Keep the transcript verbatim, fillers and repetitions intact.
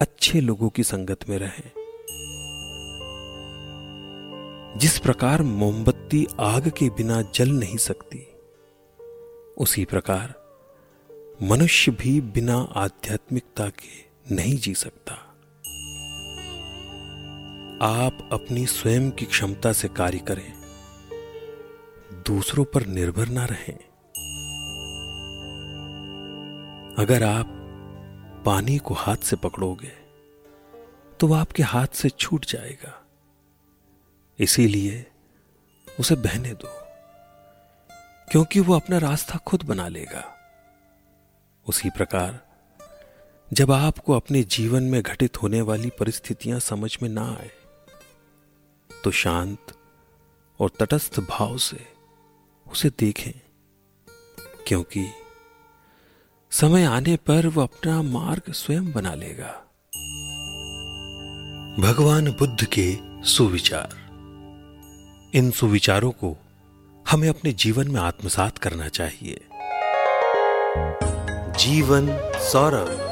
अच्छे लोगों की संगत में रहें। जिस प्रकार मोमबत्ती आग के बिना जल नहीं सकती, उसी प्रकार मनुष्य भी बिना आध्यात्मिकता के नहीं जी सकता। आप अपनी स्वयं की क्षमता से कार्य करें, दूसरों पर निर्भर ना रहें। अगर आप पानी को हाथ से पकड़ोगे तो वह आपके हाथ से छूट जाएगा, इसीलिए उसे बहने दो, क्योंकि वो अपना रास्ता खुद बना लेगा। उसी प्रकार जब आपको अपने जीवन में घटित होने वाली परिस्थितियां समझ में ना आए तो शांत और तटस्थ भाव से उसे देखें, क्योंकि समय आने पर वह अपना मार्ग स्वयं बना लेगा। भगवान बुद्ध के सुविचार। इन सुविचारों को हमें अपने जीवन में आत्मसात करना चाहिए। जीवन सौरभ।